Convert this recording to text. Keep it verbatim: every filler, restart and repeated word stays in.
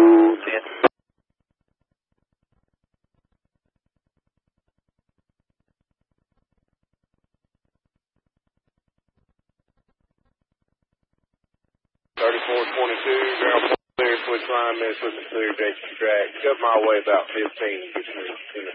thirty-four twenty-two, ground clear, switch line, miss with the clear, Jason track. Cut my way about fifteen, get to